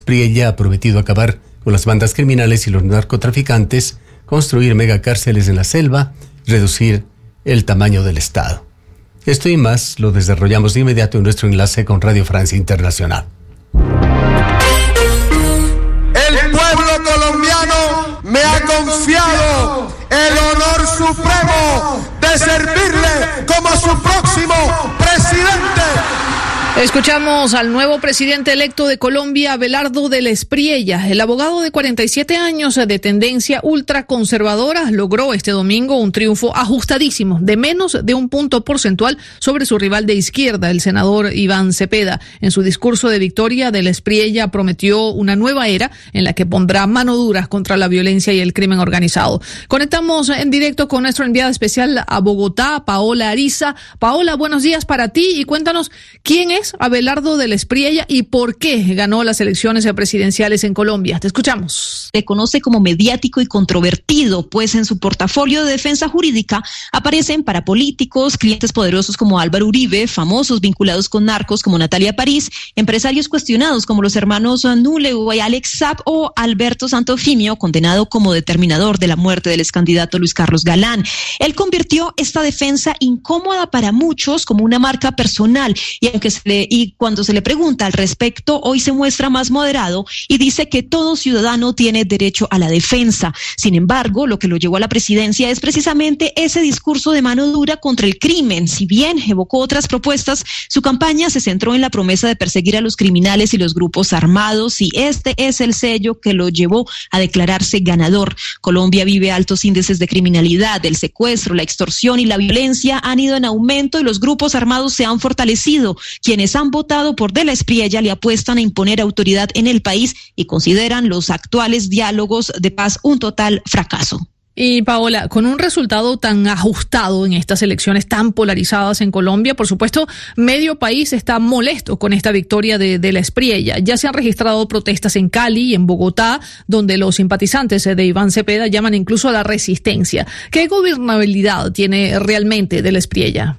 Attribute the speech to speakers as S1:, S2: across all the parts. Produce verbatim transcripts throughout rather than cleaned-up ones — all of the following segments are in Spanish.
S1: Espriella ha prometido acabar con las bandas criminales y los narcotraficantes, construir megacárceles en la selva, reducir el tamaño del Estado. Esto y más lo desarrollamos de inmediato en nuestro enlace con Radio Francia Internacional.
S2: El pueblo colombiano me ha confiado el honor supremo de servirle como su próximo presidente.
S3: Escuchamos al nuevo presidente electo de Colombia, Abelardo del Espriella. El abogado de cuarenta y siete años de tendencia ultraconservadora logró este domingo un triunfo ajustadísimo de menos de un punto porcentual sobre su rival de izquierda, el senador Iván Cepeda. En su discurso de victoria, del Espriella prometió una nueva era en la que pondrá mano dura contra la violencia y el crimen organizado. Conectamos en directo con nuestra enviada especial a Bogotá, Paola Ariza. Paola, buenos días para ti y cuéntanos quién es Abelardo del Espriella y por qué ganó las elecciones presidenciales en Colombia. Te escuchamos.
S4: Se conoce como mediático y controvertido, pues en su portafolio de defensa jurídica aparecen parapolíticos, clientes poderosos como Álvaro Uribe, famosos vinculados con narcos como Natalia París, empresarios cuestionados como los hermanos Nuleu y Alex Saab o Alberto Santofimio, condenado como determinador de la muerte del excandidato Luis Carlos Galán. Él convirtió esta defensa incómoda para muchos como una marca personal y aunque se le Y cuando se le pregunta al respecto, hoy se muestra más moderado y dice que todo ciudadano tiene derecho a la defensa. Sin embargo, lo que lo llevó a la presidencia es precisamente ese discurso de mano dura contra el crimen. Si bien evocó otras propuestas, su campaña se centró en la promesa de perseguir a los criminales y los grupos armados, y este es el sello que lo llevó a declararse ganador. Colombia vive altos índices de criminalidad, el secuestro, la extorsión y la violencia han ido en aumento y los grupos armados se han fortalecido. Quienes han votado por del Espriella le apuestan a imponer autoridad en el país y consideran los actuales diálogos de paz un total fracaso.
S3: Y Paola, con un resultado tan ajustado en estas elecciones tan polarizadas en Colombia, por supuesto, medio país está molesto con esta victoria de, de la Espriella. Ya se han registrado protestas en Cali y en Bogotá, donde los simpatizantes de Iván Cepeda llaman incluso a la resistencia. ¿Qué gobernabilidad tiene realmente de la Espriella?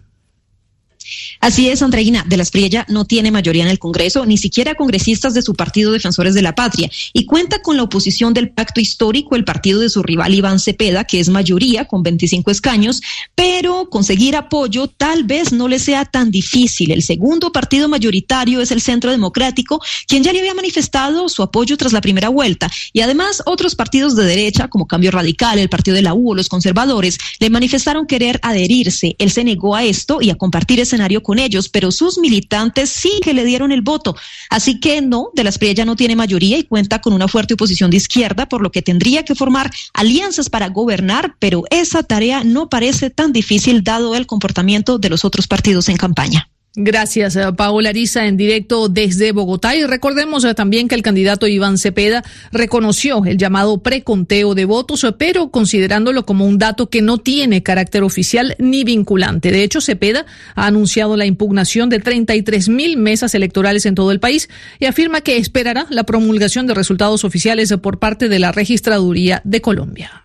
S4: Así es, Andreina, de la Espriella no tiene mayoría en el Congreso, ni siquiera congresistas de su partido Defensores de la Patria, y cuenta con la oposición del pacto histórico, el partido de su rival Iván Cepeda, que es mayoría con veinticinco escaños, pero conseguir apoyo tal vez no le sea tan difícil. El segundo partido mayoritario es el Centro Democrático, quien ya le había manifestado su apoyo tras la primera vuelta, y además otros partidos de derecha, como Cambio Radical, el partido de la U o los conservadores, le manifestaron querer adherirse. Él se negó a esto y a compartir escenario con ellos, pero sus militantes sí que le dieron el voto. Así que no, de la Espriella no tiene mayoría y cuenta con una fuerte oposición de izquierda, por lo que tendría que formar alianzas para gobernar, pero esa tarea no parece tan difícil dado el comportamiento de los otros partidos en campaña.
S3: Gracias, Paola Ariza, en directo desde Bogotá. Y recordemos también que el candidato Iván Cepeda reconoció el llamado preconteo de votos, pero considerándolo como un dato que no tiene carácter oficial ni vinculante. De hecho, Cepeda ha anunciado la impugnación de treinta y tres mil mesas electorales en todo el país y afirma que esperará la promulgación de resultados oficiales por parte de la Registraduría de Colombia.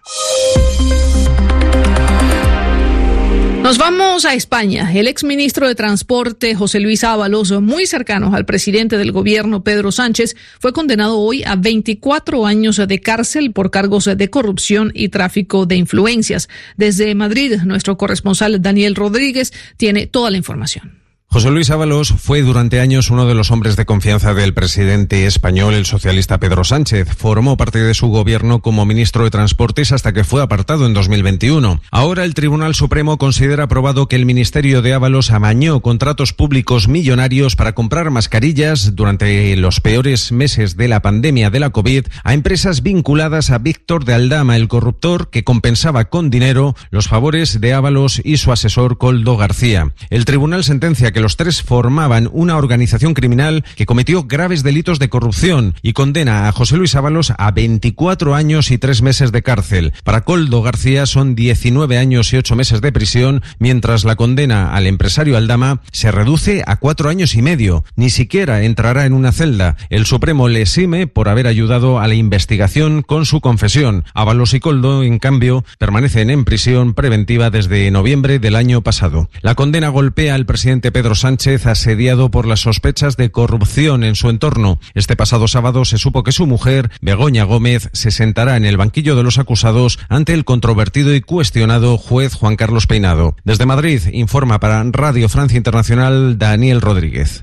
S3: Nos vamos a España. El exministro de Transporte, José Luis Ábalos, muy cercano al presidente del gobierno, Pedro Sánchez, fue condenado hoy a veinticuatro años de cárcel por cargos de corrupción y tráfico de influencias. Desde Madrid, nuestro corresponsal Daniel Rodríguez tiene toda la información.
S5: José Luis Ábalos fue durante años uno de los hombres de confianza del presidente español, el socialista Pedro Sánchez. Formó parte de su gobierno como ministro de Transportes hasta que fue apartado en dos mil veintiuno. Ahora el Tribunal Supremo considera probado que el ministerio de Ábalos amañó contratos públicos millonarios para comprar mascarillas durante los peores meses de la pandemia de la COVID a empresas vinculadas a Víctor de Aldama, el corruptor que compensaba con dinero los favores de Ábalos y su asesor Koldo García. El tribunal sentencia que los tres formaban una organización criminal que cometió graves delitos de corrupción y condena a José Luis Ábalos a veinticuatro años y tres meses de cárcel. Para Koldo García son diecinueve años y ocho meses de prisión, mientras la condena al empresario Aldama se reduce a cuatro años y medio. Ni siquiera entrará en una celda. El Supremo le exime por haber ayudado a la investigación con su confesión. Ábalos y Koldo, en cambio, permanecen en prisión preventiva desde noviembre del año pasado. La condena golpea al presidente Pedro Pedro Sánchez, asediado por las sospechas de corrupción en su entorno. Este pasado sábado se supo que su mujer, Begoña Gómez, se sentará en el banquillo de los acusados ante el controvertido y cuestionado juez Juan Carlos Peinado. Desde Madrid, informa para Radio Francia Internacional Daniel Rodríguez.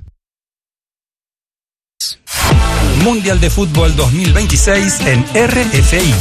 S6: Mundial de Fútbol dos mil veintiséis en R F I.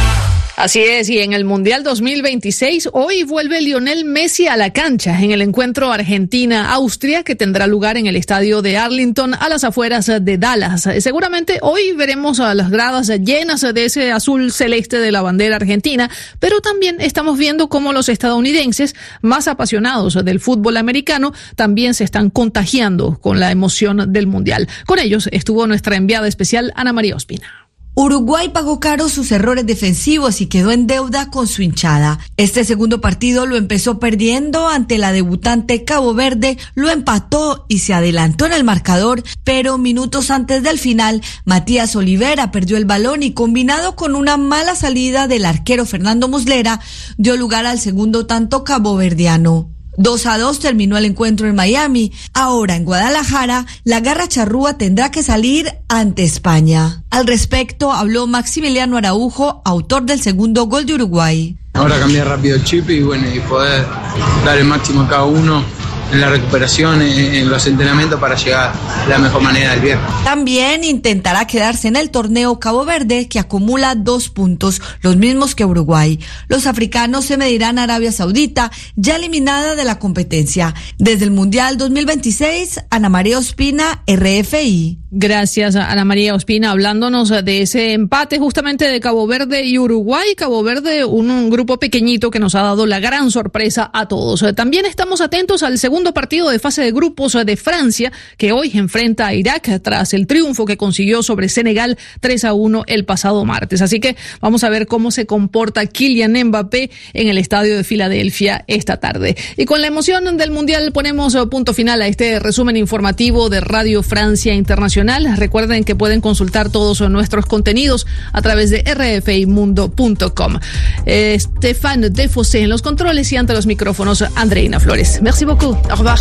S3: Así es, y en el Mundial dos mil veintiséis, hoy vuelve Lionel Messi a la cancha en el encuentro Argentina-Austria que tendrá lugar en el estadio de Arlington a las afueras de Dallas. Seguramente hoy veremos a las gradas llenas de ese azul celeste de la bandera argentina, pero también estamos viendo cómo los estadounidenses, más apasionados del fútbol americano, también se están contagiando con la emoción del Mundial. Con ellos estuvo nuestra enviada especial Ana María Ospina.
S7: Uruguay pagó caro sus errores defensivos y quedó en deuda con su hinchada. Este segundo partido lo empezó perdiendo ante la debutante Cabo Verde, lo empató y se adelantó en el marcador, pero minutos antes del final, Matías Olivera perdió el balón y combinado con una mala salida del arquero Fernando Muslera, dio lugar al segundo tanto caboverdiano. dos a dos terminó el encuentro en Miami. Ahora en Guadalajara, la garra charrúa tendrá que salir ante España. Al respecto habló Maximiliano Araujo, autor del segundo gol de Uruguay.
S8: Ahora cambiar rápido el chip y bueno, y poder dar el máximo a cada uno en la recuperación, en los entrenamientos para llegar de la mejor manera del viernes.
S7: También intentará quedarse en el torneo Cabo Verde, que acumula dos puntos, los mismos que Uruguay. Los africanos se medirán a Arabia Saudita, ya eliminada de la competencia. Desde el Mundial dos mil veintiséis, Ana María Ospina, R F I.
S3: Gracias, Ana María Ospina, hablándonos de ese empate justamente de Cabo Verde y Uruguay. Cabo Verde, un, un grupo pequeñito que nos ha dado la gran sorpresa a todos. También estamos atentos al segundo partido de fase de grupos de Francia, que hoy enfrenta a Irak tras el triunfo que consiguió sobre Senegal tres a uno el pasado martes. Así que vamos a ver cómo se comporta Kylian Mbappé en el estadio de Filadelfia esta tarde. Y con la emoción del Mundial ponemos punto final a este resumen informativo de Radio Francia Internacional. Recuerden que pueden consultar todos nuestros contenidos a través de r f i mundo punto com. Eh, Stéphane Defosé en los controles y ante los micrófonos Andreina Flores. Merci beaucoup. Au revoir.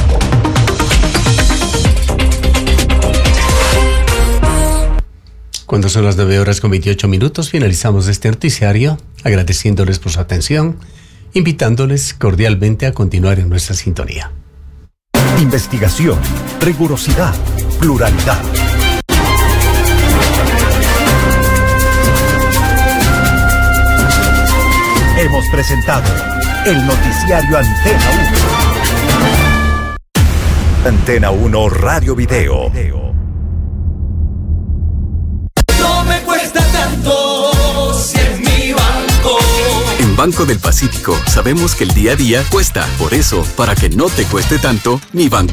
S1: Cuando son las nueve horas con veintiocho minutos, finalizamos este noticiario, agradeciéndoles por su atención, invitándoles cordialmente a continuar en nuestra sintonía.
S9: Investigación, rigurosidad, pluralidad. Hemos presentado el noticiario Antena uno. Antena uno Radio Video.
S10: No me cuesta tanto si es mi banco.
S11: En Banco del Pacífico sabemos que el día a día cuesta. Por eso, para que no te cueste tanto, mi banco